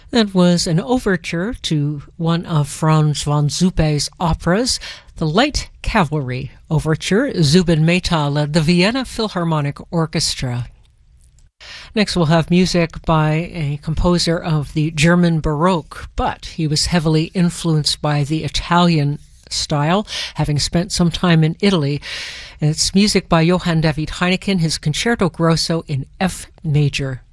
That was an overture to one of Franz von Zuppe's operas, the Light Cavalry Overture. Zubin Mehta led the Vienna Philharmonic Orchestra. Next we'll have music by a composer of the German Baroque, but he was heavily influenced by the Italian style, having spent some time in Italy. It's music by Johann David Heineken, his Concerto Grosso in F major.